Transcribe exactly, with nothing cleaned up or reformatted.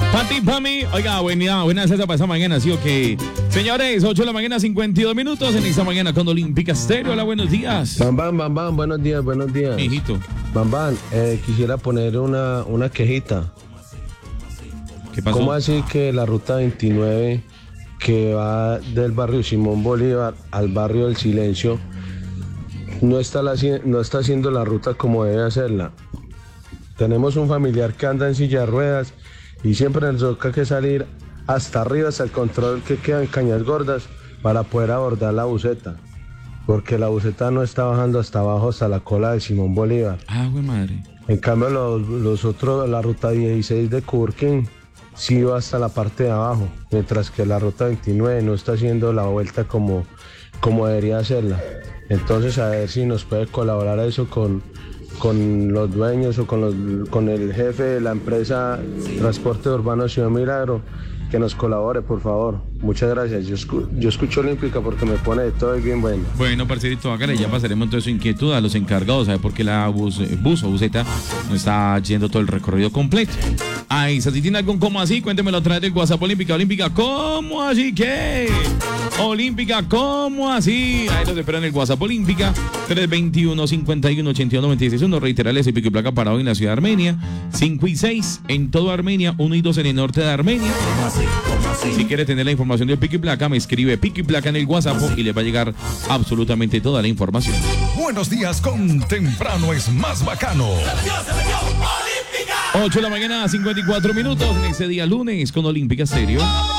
Pati, Pami, oiga, buena, buena esa para esa mañana, ¿sí o qué? Señores, ocho de la mañana, cincuenta y dos minutos en esta mañana con Olímpica Estéreo. Hola, buenos días. Bam, bam, bam, bam, buenos días, buenos días. Mijito. Bam, bam, eh, quisiera poner una, una quejita. ¿Qué pasó? ¿Cómo así que la ruta veintinueve que va del barrio Simón Bolívar al barrio del Silencio no está, la, no está haciendo la ruta como debe hacerla? Tenemos un familiar que anda en silla de ruedas y siempre nos toca que salir hasta arriba, hasta el control que queda en Cañas Gordas para poder abordar la buseta, porque la buseta no está bajando hasta abajo, hasta la cola de Simón Bolívar. Ah, güey madre. En cambio los, los otros, la ruta dieciséis de Curquín sí va hasta la parte de abajo, mientras que la ruta veintinueve no está haciendo la vuelta como, como debería hacerla. Entonces a ver si nos puede colaborar eso con, con los dueños o con, los, con el jefe de la empresa Transporte Urbano Ciudad Milagro, que nos colabore, por favor. Muchas gracias. Yo, escu yo escucho Olímpica porque me pone de todo y bien bueno. Bueno, parcerito, hágale, ya pasaremos entonces su inquietud a los encargados, ¿sabe por qué la bus, bus o buseta no está yendo todo el recorrido completo? Ay, si tiene algún cómo así, cuéntemelo a través del WhatsApp. Olímpica, Olímpica, ¿cómo así qué? Olímpica, ¿cómo así? Ahí los esperan en el WhatsApp Olímpica, tres veintiuno, cincuenta y uno, ochenta y uno, noventa y seis. Uno, reiterarles el pico y placa para hoy en la ciudad de Armenia, cinco y seis en toda Armenia, uno y dos en el norte de Armenia. Si quiere tener la información del pico y placa, me escribe pico y placa en el WhatsApp y le va a llegar absolutamente toda la información. Buenos días con Temprano es más bacano. ocho de la mañana, cincuenta y cuatro minutos en este día lunes con Olímpica Estéreo.